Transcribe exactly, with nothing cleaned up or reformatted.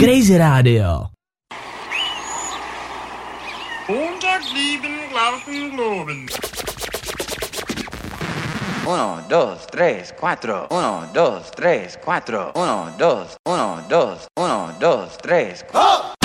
Crazy Radio. Montag sieben Glauben Globen. Uno, dos, tres, cuatro. Uno, dos, tres, cuatro. Uno, dos, uno, dos, uno, dos, tres, cuatro.